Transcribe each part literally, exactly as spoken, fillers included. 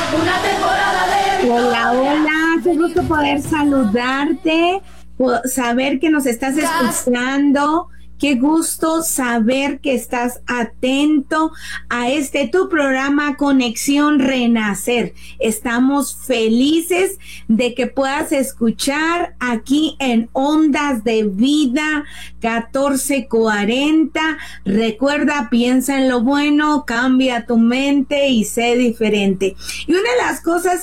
Una temporada de... Hola, hola, qué gusto poder saludarte, po- saber que nos estás escuchando. Qué gusto saber que estás atento a este tu programa Conexión Renacer. Estamos felices de que puedas escuchar aquí en Ondas de Vida catorce cuarenta. Recuerda, piensa en lo bueno, cambia tu mente y sé diferente. Y una de las cosas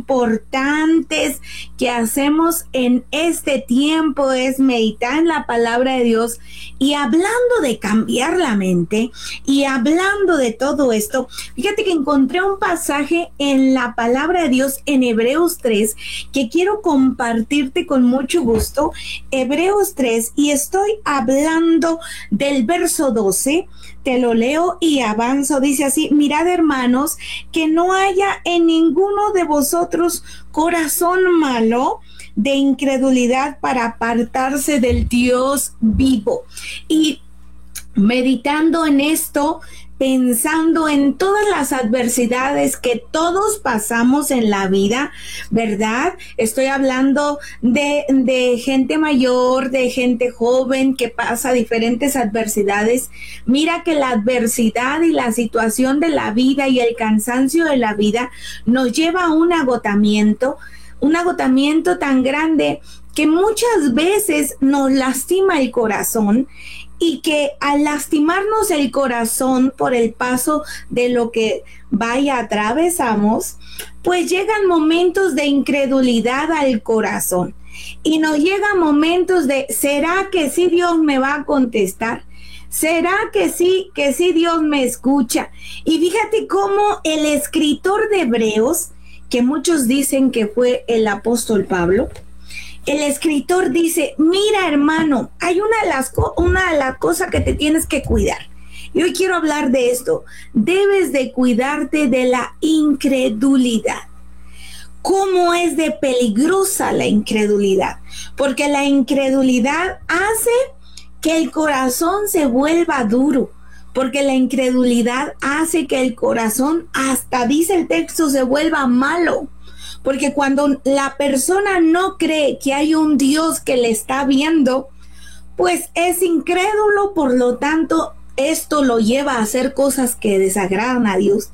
importantes que hacemos en este tiempo es meditar en la palabra de Dios. Y hablando de cambiar la mente y hablando de todo esto, fíjate que encontré un pasaje en la palabra de Dios en Hebreos tres que quiero compartirte con mucho gusto. Hebreos tres, y estoy hablando del verso doce. Te lo leo y avanzo. Dice así: mirad, hermanos, que no haya en ninguno de vosotros corazón malo de incredulidad para apartarse del Dios vivo. Y meditando en esto, pensando en todas las adversidades que todos pasamos en la vida, ¿verdad? Estoy hablando de, de gente mayor, de gente joven que pasa diferentes adversidades. Mira que la adversidad y la situación de la vida y el cansancio de la vida nos lleva a un agotamiento, un agotamiento tan grande que muchas veces nos lastima el corazón, y que al lastimarnos el corazón por el paso de lo que vaya atravesamos, pues llegan momentos de incredulidad al corazón y nos llegan momentos de ¿será que sí Dios me va a contestar? ¿Será que sí, que sí Dios me escucha? Y fíjate cómo el escritor de Hebreos, que muchos dicen que fue el apóstol Pablo, el escritor dice: mira, hermano, hay una de las una de las cosas que te tienes que cuidar. Y hoy quiero hablar de esto. Debes de cuidarte de la incredulidad. ¿Cómo es de peligrosa la incredulidad? Porque la incredulidad hace que el corazón se vuelva duro. Porque la incredulidad hace que el corazón, hasta dice el texto, se vuelva malo. Porque cuando la persona no cree que hay un Dios que le está viendo, pues es incrédulo, por lo tanto, esto lo lleva a hacer cosas que desagradan a Dios.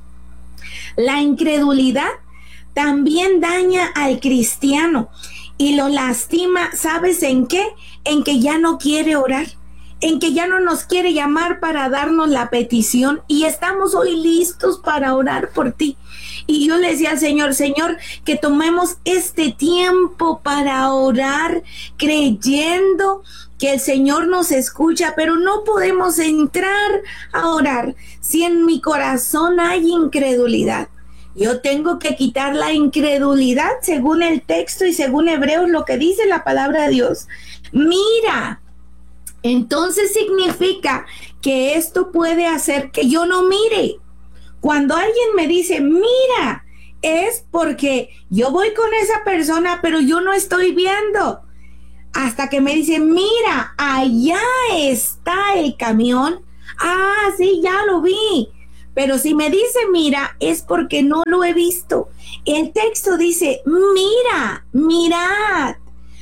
La incredulidad también daña al cristiano y lo lastima, ¿sabes en qué? En que ya no quiere orar, en que ya no nos quiere llamar para darnos la petición, y estamos hoy listos para orar por ti. Y yo le decía al Señor: Señor, que tomemos este tiempo para orar, creyendo que el Señor nos escucha, pero no podemos entrar a orar si en mi corazón hay incredulidad. Yo tengo que quitar la incredulidad según el texto y según Hebreos, lo que dice la palabra de Dios. Mira, entonces significa que esto puede hacer que yo no mire. Cuando alguien me dice mira, es porque yo voy con esa persona, pero yo no estoy viendo. Hasta que me dice: mira, allá está el camión. Ah, sí, ya lo vi. Pero si me dice mira, es porque no lo he visto. El texto dice: mira, mirad,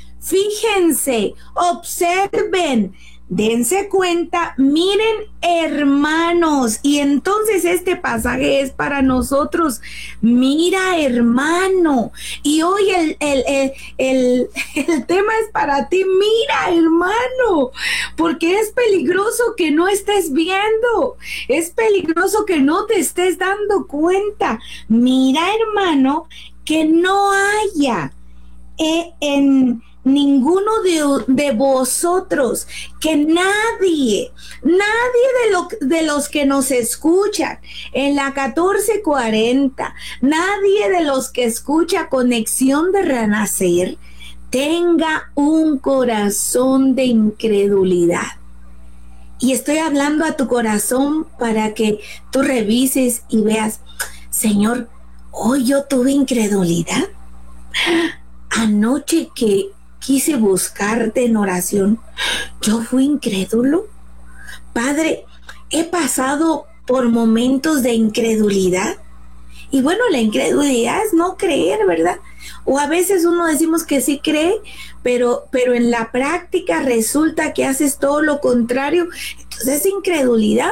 fíjense, observen, dense cuenta, miren, hermanos. Y entonces este pasaje es para nosotros. Mira, hermano. Y hoy el, el, el, el, el tema es para ti. Mira, hermano, porque es peligroso que no estés viendo, es peligroso que no te estés dando cuenta. Mira, hermano, que no haya eh, en ninguno de, de vosotros, que nadie, nadie de, lo, de los que nos escuchan en la catorce cuarenta, nadie de los que escucha Conexión de Renacer, tenga un corazón de incredulidad. Y estoy hablando a tu corazón para que tú revises y veas: Señor, hoy yo tuve incredulidad. Anoche que quise buscarte en oración, yo fui incrédulo. Padre, he pasado por momentos de incredulidad Y bueno, la incredulidad es no creer, ¿verdad? O a veces uno decimos que sí cree, pero, pero en la práctica resulta que haces todo lo contrario. Entonces es incredulidad.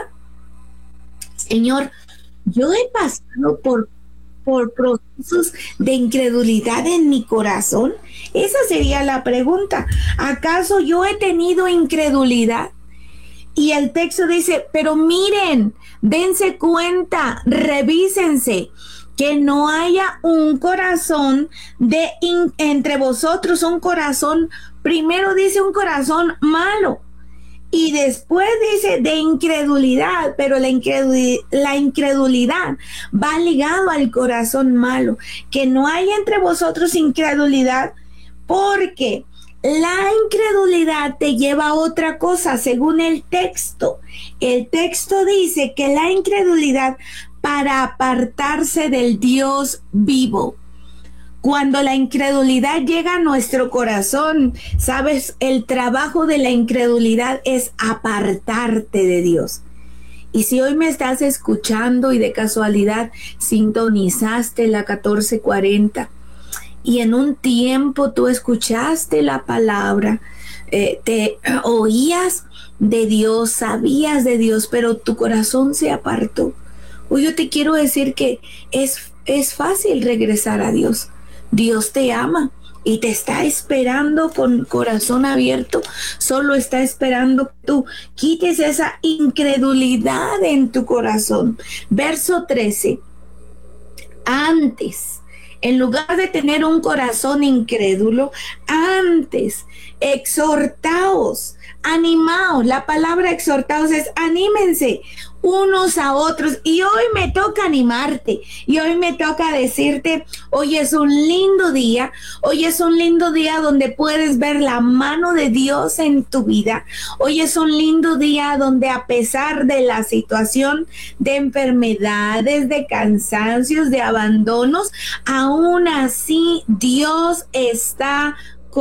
Señor, yo he pasado por, por procesos de incredulidad en mi corazón. Esa sería la pregunta. ¿Acaso yo he tenido incredulidad? Y el texto dice, pero miren, dense cuenta, revísense, que no haya un corazón de in, entre vosotros, un corazón, primero dice un corazón malo, y después dice de incredulidad, pero la incredulidad, la incredulidad va ligado al corazón malo, que no haya entre vosotros incredulidad, porque la incredulidad te lleva a otra cosa, según el texto. El texto dice que la incredulidad para apartarse del Dios vivo. Cuando la incredulidad llega a nuestro corazón, sabes, el trabajo de la incredulidad es apartarte de Dios. Y si hoy me estás escuchando y de casualidad sintonizaste la catorce cuarenta, y en un tiempo tú escuchaste la palabra, eh, te oías de Dios, sabías de Dios, pero tu corazón se apartó. Hoy yo te quiero decir que es, es fácil regresar a Dios. Dios te ama y te está esperando con corazón abierto. Solo está esperando que tú quites esa incredulidad en tu corazón. Verso trece. Antes, en lugar de tener un corazón incrédulo, antes, exhortaos, animaos. La palabra exhortaos es anímense unos a otros. Y hoy me toca animarte. Y hoy me toca decirte, hoy es un lindo día. Hoy es un lindo día donde puedes ver la mano de Dios en tu vida. Hoy es un lindo día donde, a pesar de la situación de enfermedades, de cansancios, de abandonos, aún así Dios está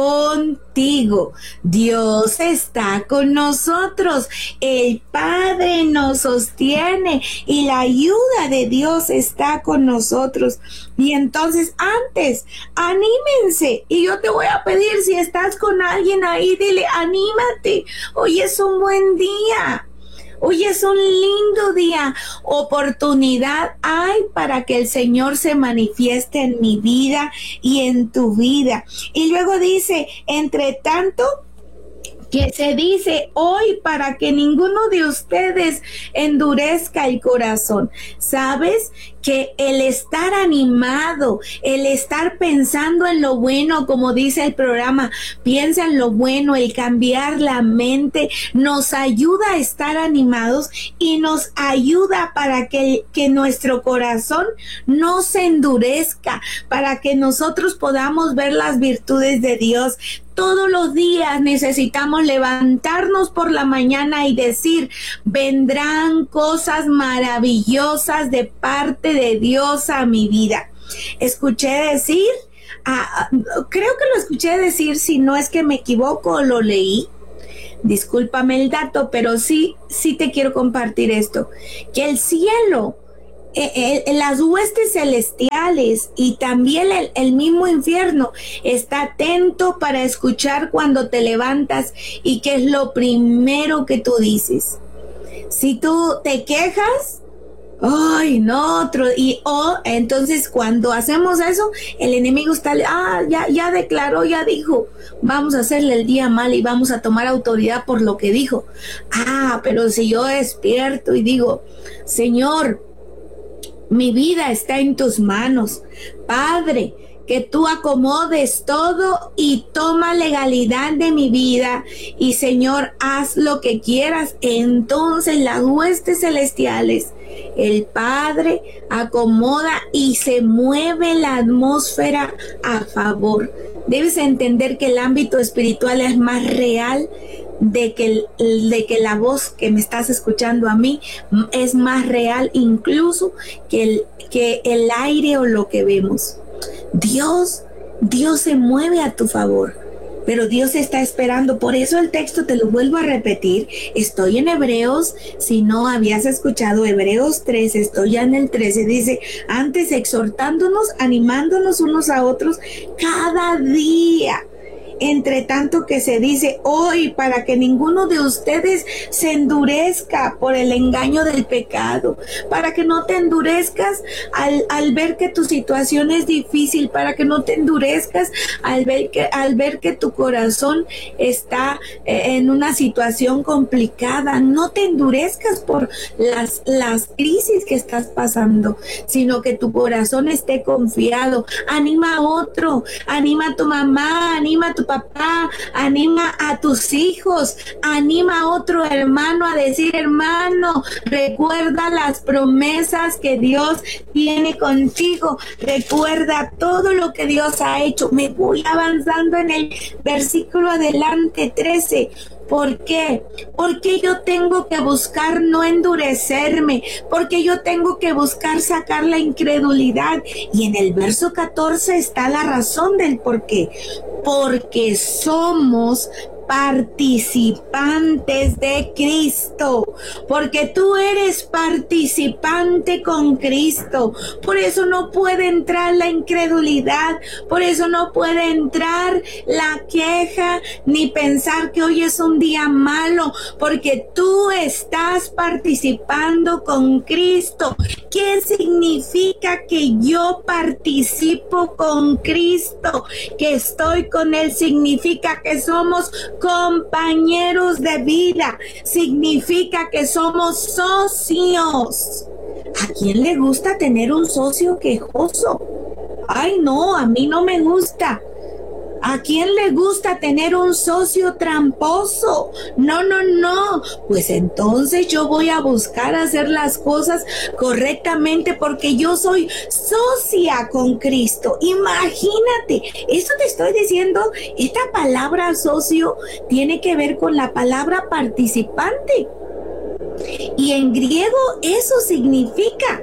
contigo. Dios está con nosotros. El Padre nos sostiene y la ayuda de Dios está con nosotros. Y entonces, antes, anímense. Y yo te voy a pedir, si estás con alguien ahí, dile, anímate. Hoy es un buen día. Hoy es un lindo día. Oportunidad hay para que el Señor se manifieste en mi vida y en tu vida. Y luego dice, entre tanto, que se dice hoy, para que ninguno de ustedes endurezca el corazón. ¿Sabes? Que el estar animado, el estar pensando en lo bueno, como dice el programa, piensa en lo bueno, el cambiar la mente, nos ayuda a estar animados y nos ayuda para que, que nuestro corazón no se endurezca, para que nosotros podamos ver las virtudes de Dios. Todos los días necesitamos levantarnos por la mañana y decir, vendrán cosas maravillosas de parte de Dios a mi vida. Escuché decir, ah, creo que lo escuché decir, si no es que me equivoco, lo leí. Discúlpame el dato, pero sí, sí te quiero compartir esto, que el cielo, Eh, eh, las huestes celestiales y también el, el mismo infierno está atento para escuchar cuando te levantas y qué es lo primero que tú dices. Si tú te quejas, ay, no, otro, y oh, entonces cuando hacemos eso, el enemigo está, ah, ya, ya declaró, ya dijo, vamos a hacerle el día mal y vamos a tomar autoridad por lo que dijo. Ah, pero si yo despierto y digo, Señor, mi vida está en tus manos, Padre, que tú acomodes todo y toma legalidad de mi vida, y Señor, haz lo que quieras. Entonces las huestes celestiales, el Padre acomoda y se mueve la atmósfera a favor. Debes entender que el ámbito espiritual es más real de que, de que la voz que me estás escuchando a mí es más real incluso que el, que el aire o lo que vemos. Dios, Dios se mueve a tu favor. Pero Dios está esperando. Por eso el texto te lo vuelvo a repetir. Estoy en Hebreos. Si no habías escuchado Hebreos tres, estoy ya en el trece. Dice, antes exhortándonos, animándonos unos a otros cada día. Entre tanto que se dice hoy, para que ninguno de ustedes se endurezca por el engaño del pecado, para que no te endurezcas al, al ver que tu situación es difícil, para que no te endurezcas al ver que, al ver que tu corazón está eh, en una situación complicada. No te endurezcas por las, las crisis que estás pasando, sino que tu corazón esté confiado. Anima a otro, anima a tu mamá, anima a tu papá, anima a tus hijos, anima a otro hermano a decir, hermano, recuerda las promesas que Dios tiene contigo, recuerda todo lo que Dios ha hecho. Me voy avanzando en el versículo adelante, trece. ¿Por qué? Porque yo tengo que buscar no endurecerme, porque yo tengo que buscar sacar la incredulidad. Y en el verso catorce está la razón del por qué. Porque somos participantes de Cristo, porque tú eres participante con Cristo. Por eso no puede entrar la incredulidad, por eso no puede entrar la queja, ni pensar que hoy es un día malo, porque tú estás participando con Cristo. ¿Qué significa que yo participo con Cristo? Que estoy con Él significa que somos compañeros de vida, significa que somos socios. ¿A quién le gusta tener un socio quejoso? Ay, no, a mí no me gusta. ¿A quién le gusta tener un socio tramposo? No, no, no. Pues entonces yo voy a buscar hacer las cosas correctamente porque yo soy socia con Cristo. Imagínate, eso te estoy diciendo, esta palabra socio tiene que ver con la palabra participante. Y en griego eso significa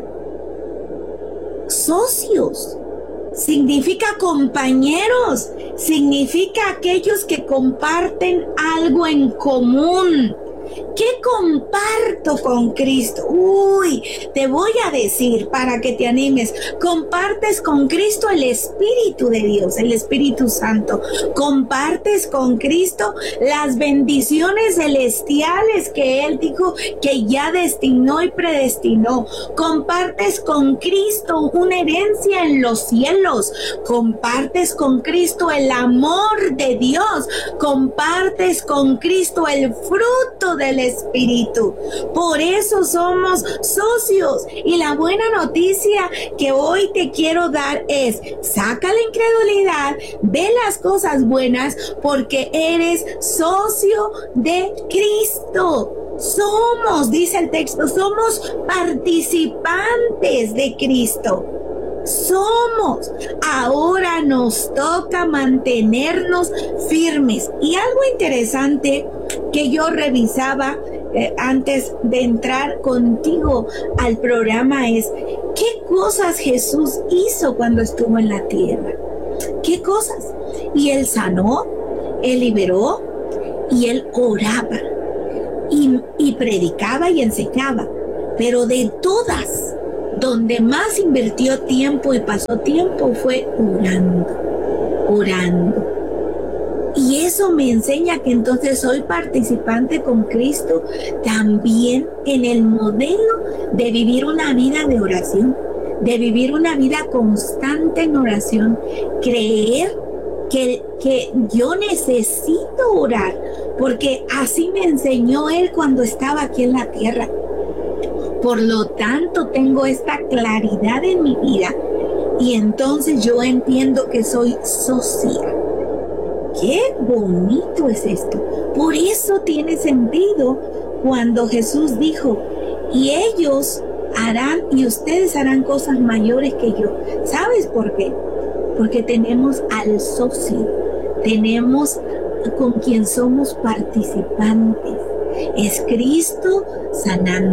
socios. Significa compañeros, significa aquellos que comparten algo en común. ¿Qué comparto con Cristo? Uy, te voy a decir para que te animes. Compartes con Cristo el Espíritu de Dios, el Espíritu Santo. Compartes con Cristo las bendiciones celestiales que Él dijo que ya destinó y predestinó. Compartes con Cristo una herencia en los cielos. Compartes con Cristo el amor de Dios. Compartes con Cristo el fruto de del Espíritu. Por eso somos socios. Y la buena noticia que hoy te quiero dar es: saca la incredulidad, ve las cosas buenas, porque eres socio de Cristo. Somos, dice el texto, somos participantes de Cristo. Somos. Ahora nos toca mantenernos firmes. Y algo interesante que yo revisaba eh, antes de entrar contigo al programa es: ¿qué cosas Jesús hizo cuando estuvo en la tierra? ¿Qué cosas? Y Él sanó, Él liberó y Él oraba y, y predicaba y enseñaba. Pero de todas, donde más invirtió tiempo y pasó tiempo fue orando, orando. Y eso me enseña que entonces soy participante con Cristo también en el modelo de vivir una vida de oración, de vivir una vida constante en oración, creer que, que yo necesito orar, porque así me enseñó Él cuando estaba aquí en la tierra. Por lo tanto, tengo esta claridad en mi vida y entonces yo entiendo que soy socia. ¡Qué bonito es esto! Por eso tiene sentido cuando Jesús dijo: y ellos harán y ustedes harán cosas mayores que yo. ¿Sabes por qué? Porque tenemos al socio, tenemos con quien somos participantes. Es Cristo sanando,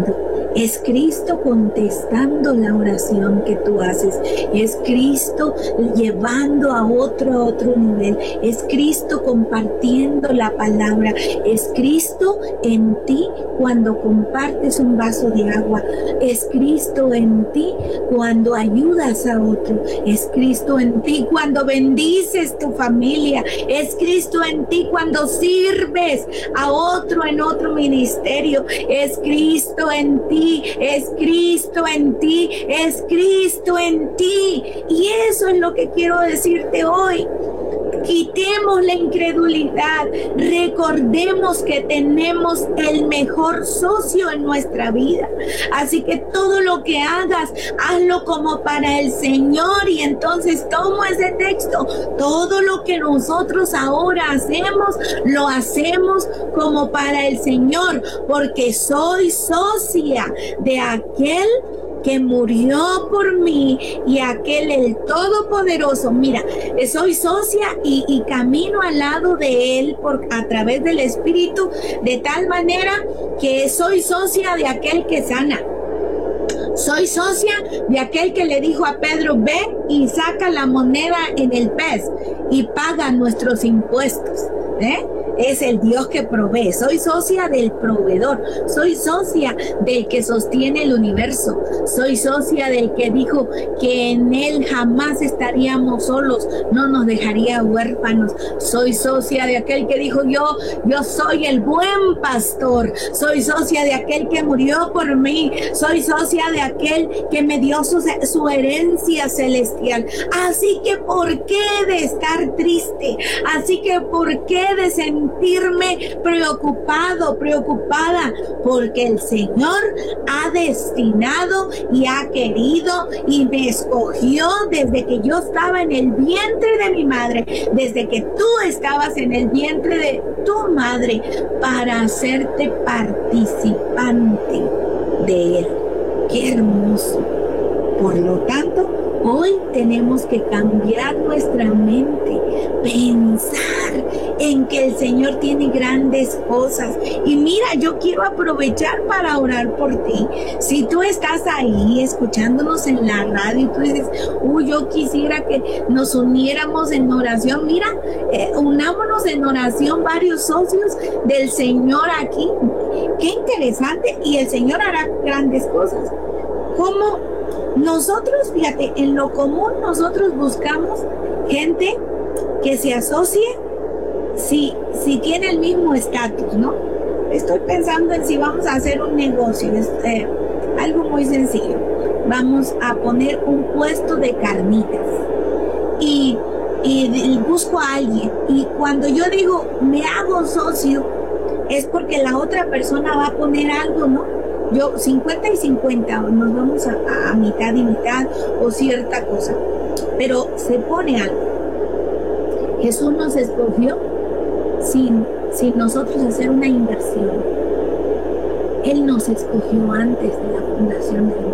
Es Cristo contestando la oración que tú haces. Es Cristo llevando a otro a otro nivel. Es Cristo compartiendo la palabra. Es Cristo en ti cuando compartes un vaso de agua. Es Cristo en ti cuando ayudas a otro. Es Cristo en ti cuando bendices tu familia. Es Cristo en ti cuando sirves a otro en otro ministerio. Es Cristo en ti, es Cristo en ti, es Cristo en ti. Y eso es lo que quiero decirte hoy. Quitemos la incredulidad, recordemos que tenemos el mejor socio en nuestra vida. Así que todo lo que hagas, hazlo como para el Señor. Y entonces tomo ese texto, todo lo que nosotros ahora hacemos, lo hacemos como para el Señor, porque soy socia de aquel que murió por mí y aquel el Todopoderoso. Mira, soy socia y, y camino al lado de Él por, a través del Espíritu, de tal manera que soy socia de aquel que sana. Soy socia de aquel que le dijo a Pedro, ve y saca la moneda en el pez y paga nuestros impuestos. ¿Eh? Es el Dios que provee. Soy socia del proveedor. Soy socia del que sostiene el universo. Soy socia del que dijo que en Él jamás estaríamos solos, no nos dejaría huérfanos. Soy socia de aquel que dijo, yo, yo soy el buen pastor. Soy socia de aquel que murió por mí. Soy socia de aquel que me dio su, su herencia celestial. Así que ¿por qué de estar triste? Así que ¿por qué de sentirme preocupado, preocupada? Porque el Señor ha destinado y ha querido y me escogió desde que yo estaba en el vientre de mi madre, desde que tú estabas en el vientre de tu madre, para hacerte participante de Él. ¡Qué hermoso! Por lo tanto, hoy tenemos que cambiar nuestra mente, pensar en que el Señor tiene grandes cosas. Y mira, yo quiero aprovechar para orar por ti. Si tú estás ahí escuchándonos en la radio y tú dices, uy, yo quisiera que nos uniéramos en oración. Mira, eh, unámonos en oración varios socios del Señor aquí. Qué interesante. Y el Señor hará grandes cosas. ¿Cómo? Nosotros, fíjate, en lo común nosotros buscamos gente que se asocie si, si tiene el mismo estatus, ¿no? Estoy pensando en si vamos a hacer un negocio, es, eh, algo muy sencillo. Vamos a poner un puesto de carnitas y, y, y busco a alguien, y cuando yo digo me hago socio es porque la otra persona va a poner algo, ¿no? Yo, cincuenta y cincuenta, o nos vamos a, a mitad y mitad, o cierta cosa, pero se pone algo. Jesús nos escogió sin, sin nosotros hacer una inversión. Él nos escogió antes de la fundación del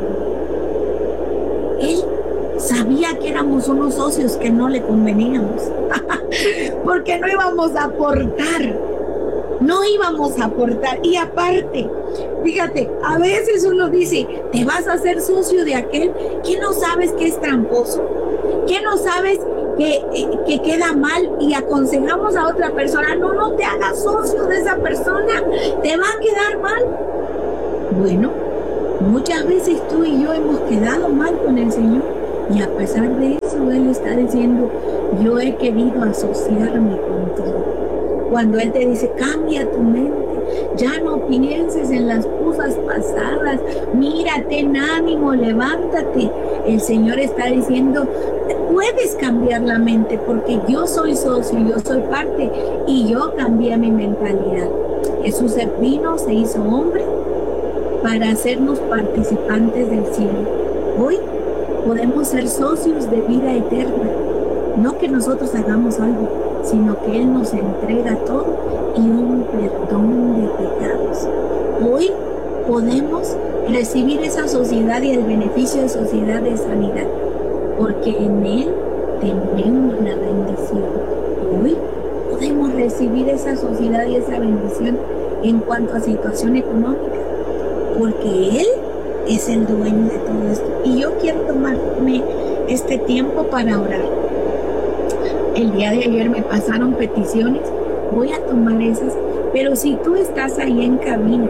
mundo. Él sabía que éramos unos socios que no le conveníamos, porque no íbamos a aportar. No íbamos a aportar. Y aparte, fíjate, a veces uno dice, te vas a hacer socio de aquel que no sabes que es tramposo, que no sabes que, que queda mal, y aconsejamos a otra persona, no, no te hagas socio de esa persona, te va a quedar mal. Bueno, muchas veces tú y yo hemos quedado mal con el Señor, y a pesar de eso Él está diciendo, yo he querido asociarme contigo. Cuando Él te dice, cambia tu mente, ya no pienses en las cosas pasadas, mírate en ánimo, levántate. El Señor está diciendo, puedes cambiar la mente porque yo soy socio, yo soy parte, y yo cambié mi mentalidad. Jesús vino, se hizo hombre para hacernos participantes del cielo. Hoy podemos ser socios de vida eterna. No que nosotros hagamos algo, sino que Él nos entrega todo y un perdón de pecados. Hoy podemos recibir esa sociedad y el beneficio de sociedad de sanidad, porque en Él tenemos la bendición. Hoy podemos recibir esa sociedad y esa bendición en cuanto a situación económica, porque Él es el dueño de todo esto. Y yo quiero tomarme este tiempo para orar. El día de ayer me pasaron peticiones, voy a tomar esas, pero si tú estás ahí en cabina,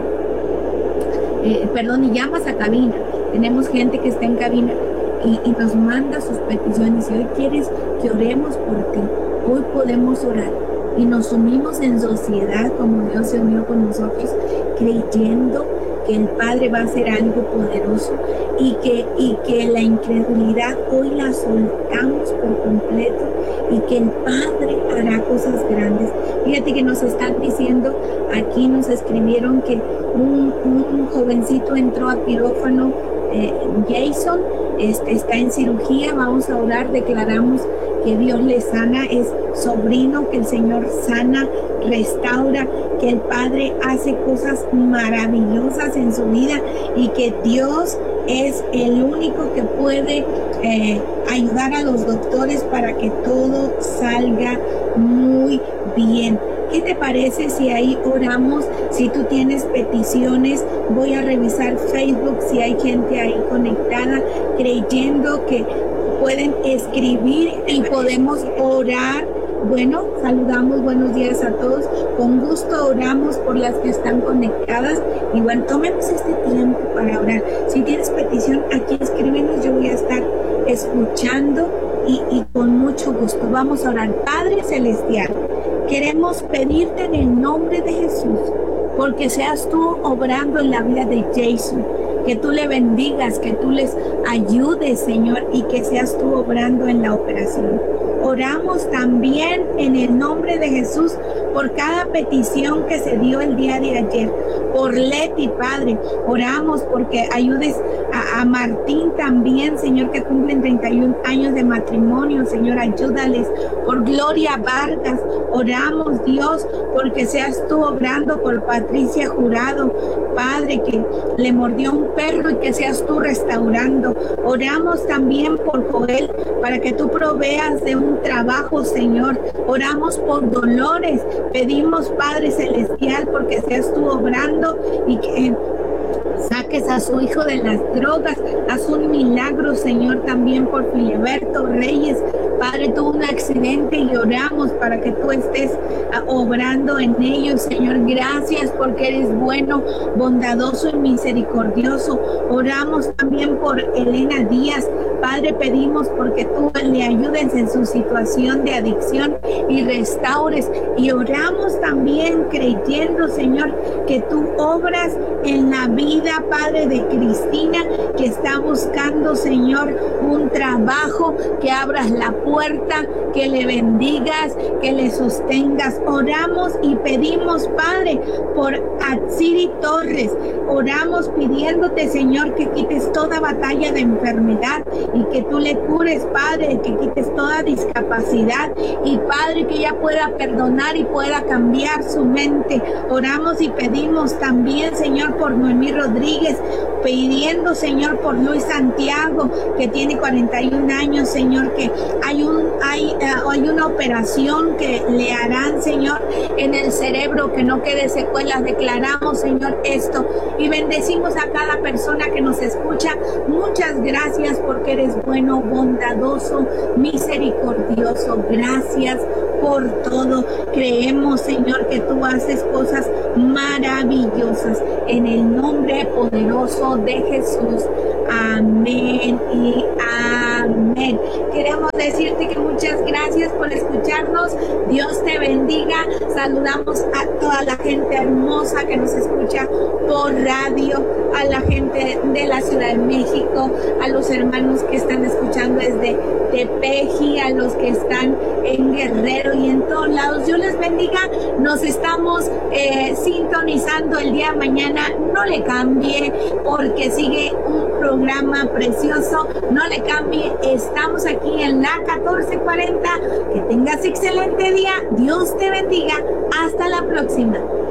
eh, perdón, y llamas a cabina, tenemos gente que está en cabina y, y nos manda sus peticiones, y hoy quieres que oremos por ti, hoy podemos orar y nos unimos en sociedad como Dios se unió con nosotros, creyendo que el Padre va a hacer algo poderoso y que, y que la incredulidad hoy la soltamos por completo y que el Padre hará cosas grandes. Fíjate que nos están diciendo, aquí nos escribieron que un, un jovencito entró a quirófano, eh, Jason, este, está en cirugía, vamos a orar, declaramos que Dios le sana, es sobrino, que el Señor sana, restaura, que el Padre hace cosas maravillosas en su vida y que Dios es el único que puede eh, ayudar a los doctores para que todo salga muy bien. ¿Qué te parece si ahí oramos? Si tú tienes peticiones, voy a revisar Facebook si hay gente ahí conectada, creyendo que pueden escribir y podemos orar. Bueno, saludamos, buenos días a todos. Con gusto oramos por las que están conectadas. Y bueno, tomemos este tiempo para orar. Si tienes petición, aquí escríbenos, yo voy a estar escuchando y, y con mucho gusto. Vamos a orar. Padre Celestial, queremos pedirte en el nombre de Jesús, porque seas tú obrando en la vida de Jason, que tú le bendigas, que tú les ayudes, Señor, y que seas tú obrando en la operación. Oramos también en el nombre de Jesús por cada petición que se dio el día de ayer. Por Leti, Padre, oramos porque ayudes a, a Martín también, Señor, que cumplen treinta y un años de matrimonio. Señor, ayúdales. Por Gloria Vargas, oramos, Dios, porque seas tú obrando por Patricia Jurado, Padre, que le mordió un perro y que seas tú restaurando. Oramos también por Joel, para que tú proveas de un trabajo, Señor. Oramos por Dolores, pedimos, Padre Celestial, porque seas tú obrando y que saques a su hijo de las drogas. Haz un milagro, Señor, también por Filiberto Reyes. Padre, tuvo un accidente y oramos para que tú estés uh, obrando en ellos, Señor. Gracias porque eres bueno, bondadoso y misericordioso. Oramos también por Elena Díaz. Padre, pedimos porque tú le ayudes en su situación de adicción y restaures. Y oramos también creyendo, Señor, que tú obras en la vida, Padre, de Cristina, que está buscando, Señor, un trabajo, que abras la puerta, que le bendigas, que le sostengas. Oramos y pedimos, Padre, por Atsiri Torres. Oramos pidiéndote, Señor, que quites toda batalla de enfermedad y que tú le cures, Padre, que quites toda discapacidad y, Padre, que ella pueda perdonar y pueda cambiar su mente. Oramos y pedimos también, Señor, por Noemí Rodríguez, pidiendo, Señor, por Luis Santiago, que tiene cuarenta y un años, Señor, que hay un hay, uh, hay una operación que le harán, Señor, en el cerebro, que no quede secuelas. Declaramos, Señor, esto y bendecimos a cada persona que nos escucha. Muchas gracias porque eres bueno, bondadoso, misericordioso. Gracias por todo. Creemos, Señor, que tú haces cosas maravillosas en el nombre poderoso de Jesús. Amén y amén. Queremos decirte que muchas gracias por escucharnos. Dios te bendiga. Saludamos a toda la gente hermosa que nos escucha por radio, a la gente de la Ciudad de México, a los hermanos que están escuchando desde Tepeji, a los que están en Guerrero y en todos lados. Dios les bendiga. Nos estamos eh, sintonizando el día de mañana. No le cambie porque sigue un programa precioso. No le cambie. Estamos aquí en la catorce cuarenta. Que tengas excelente día. Dios te bendiga. Hasta la próxima.